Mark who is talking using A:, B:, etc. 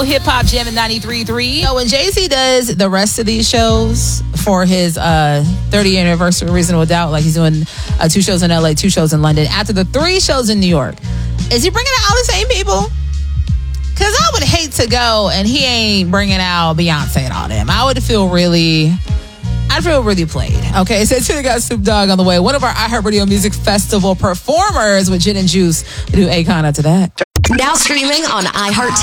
A: Hip Hop Jam in 93.3. So when Jay-Z does the rest of these shows for his 30th anniversary of Reasonable Doubt, like he's doing 2 shows in LA, 2 shows in London, after the 3 shows in New York, is he bringing out all the same people? Because I would hate to go and he ain't bringing out Beyonce and all them. I'd feel really played. Okay, so today we got Snoop Dogg on the way. One of our iHeartRadio Music Festival performers with Gin and Juice. We do Akon after that.
B: Now streaming on iHeart